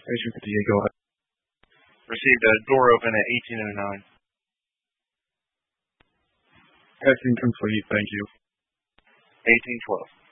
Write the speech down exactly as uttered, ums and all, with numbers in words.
Agent fifty-eight, go ahead. Received a door open at eighteen oh nine. Testing complete, thank you. eighteen twelve.